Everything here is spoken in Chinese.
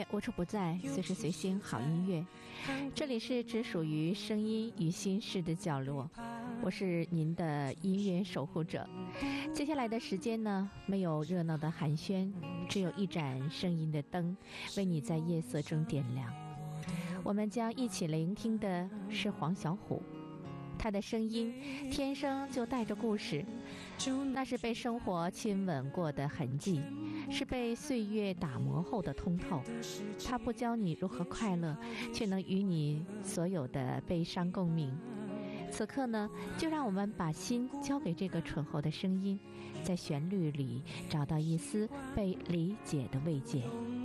乐无处不在，随时随心好音乐。这里是只属于声音与心事的角落，我是您的音乐守护者。接下来的时间呢，没有热闹的寒暄，只有一盏声音的灯，为你在夜色中点亮。我们将一起聆听的是黄小琥，他的声音天生就带着故事，那是被生活亲吻过的痕迹，是被岁月打磨后的通透。他不教你如何快乐，却能与你所有的悲伤共鸣。此刻呢，就让我们把心交给这个醇厚的声音，在旋律里找到一丝被理解的慰藉。